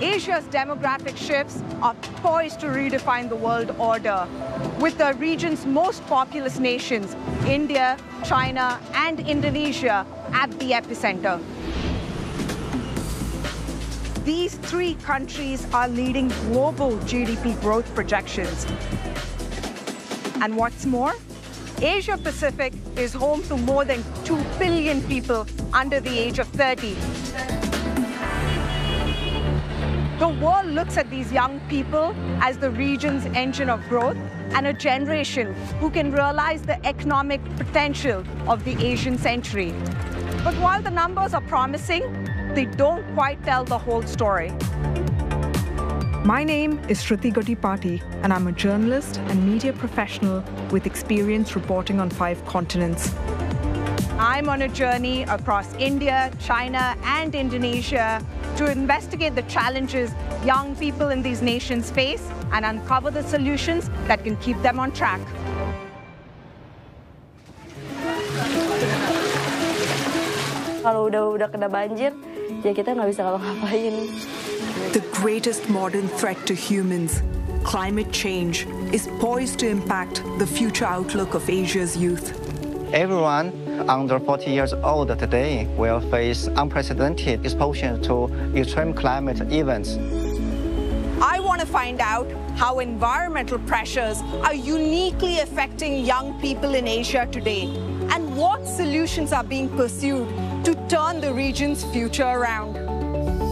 Asia's demographic shifts are poised to redefine the world order, with the region's most populous nations, India, China, and Indonesia, at the epicenter. These three countries are leading global GDP growth projections. And what's more, Asia Pacific is home to more than 2 billion people under the age of 30. The world looks at these young people as the region's engine of growth and a generation who can realize the economic potential of the Asian century. But while the numbers are promising, they don't quite tell the whole story. My name is Shruti Gottipati, and I'm a journalist and media professional with experience reporting on 5 continents. I'm on a journey across India, China, and Indonesia to investigate the challenges young people in these nations face and uncover the solutions that can keep them on track. Kalau udah kena banjir, ya kita nggak bisa ngapa-ngapain. The greatest modern threat to humans, climate change, is poised to impact the future outlook of Asia's youth. Everyone under 40 years old today will face unprecedented exposure to extreme climate events. I want to find out how environmental pressures are uniquely affecting young people in Asia today, and what solutions are being pursued to turn the region's future around.